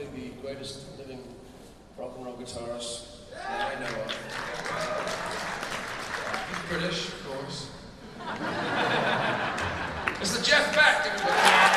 probably the greatest living rock and roll guitarist that I know of. British, of course. It's the Jeff Beck, everybody.